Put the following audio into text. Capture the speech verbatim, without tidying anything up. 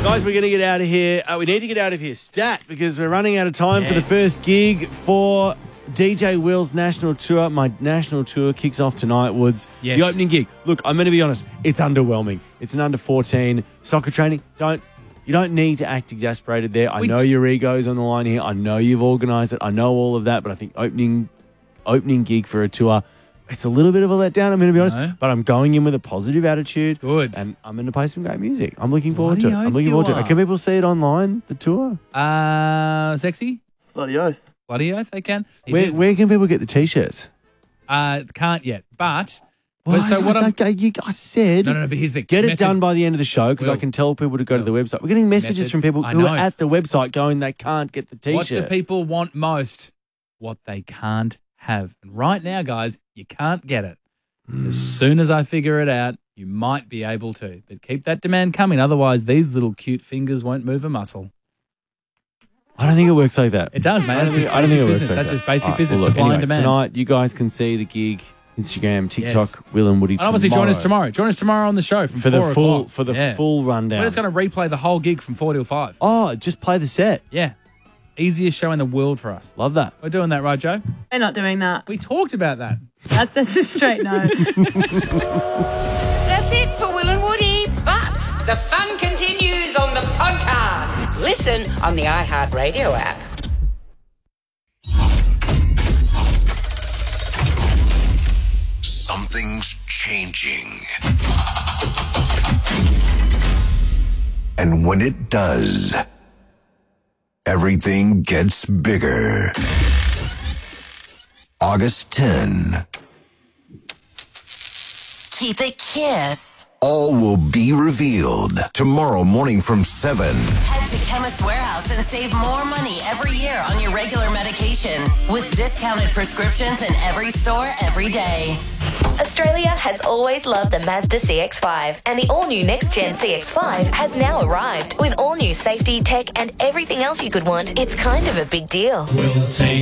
Guys, we're going to get out of here. Uh, we need to get out of here stat because we're running out of time Yes. for the first gig for D J Will's national tour. My national tour kicks off tonight, Woods. Yes. The opening gig. Look, I'm going to be honest. It's underwhelming. It's an under fourteen soccer training. Don't You don't need to act exasperated there. I We know j- your ego's on the line here. I know you've organised it. I know all of that. But I think opening opening gig for a tour, it's a little bit of a letdown, I'm going to be honest. No. But I'm going in with a positive attitude. Good. And I'm going to play some great music. I'm looking forward Bloody to it. I'm oath looking you forward to are. it. Can people see it online, the tour? Uh, sexy? Bloody oath. Bloody oath, they can. He Where, did. where can people get the T-shirts? Uh, can't yet, but... Well, but so what I'm... I, you, I said, No, no, no, but here's the... get it method- done by the end of the show because I Will. can tell people to go to the website. We're getting messages Method. from people I who know. are at the website going they can't get the T-shirt. What do people want most? What they can't have. And right now, guys, you can't get it. Hmm. As soon as I figure it out, you might be able to. But keep that demand coming. Otherwise, these little cute fingers won't move a muscle. I don't think it works like that. It does, man. I don't That's think, just I don't basic think it works business. like That's that. just basic All right, business, well, look, supply and anyway, demand. Tonight, you guys can see the gig, Instagram, TikTok, Yes. Will and Woody And obviously, join us tomorrow tomorrow. Join us tomorrow on the show from for four the full o'clock. for the Yeah. full rundown. We're just going to replay the whole gig from four till five. Oh, just play the set. Yeah. Easiest show in the world for us. Love that. We're doing that, right, Joe? We're not doing that. We talked about that. That's, that's just straight no. That's it for Will and Woody, but the fun continues on the podcast. Listen on the iHeartRadio app. Something's changing. And when it does, everything gets bigger. August tenth. Keep it kiss. All will be revealed tomorrow morning from seven. Head to Chemist Warehouse and save more money every year on your regular medication with discounted prescriptions in every store every day. Australia has always loved the Mazda C X five, and the all-new next-gen C X five has now arrived. With all-new safety, tech, and everything else you could want, it's kind of a big deal. We'll take